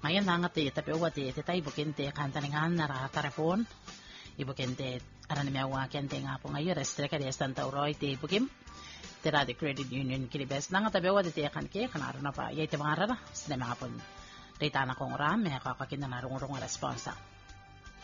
Ngayon nangat tapi uwati tayo bukinte kantaningan na telefon. Ibukinte aran miawa kente nga po ngayon restrika di Santa Uroy ti bukim. Tira di credit union kilibes nangat tapi uwati ti kan ke kanaro na pa yay ti mga rara. Sina mga po. Rita na kong ram, may kakakina na rung-rung responsa.